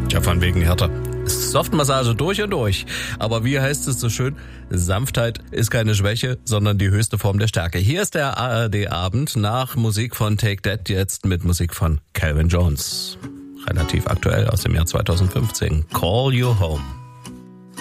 Ja, von wegen Hertha. Softmassage durch und durch. Aber wie heißt es so schön? Sanftheit ist keine Schwäche, sondern die höchste Form der Stärke. Hier ist der ARD-Abend nach Musik von Take That, jetzt mit Musik von Calvin Jones. Relativ aktuell aus dem Jahr 2015. Call You Home.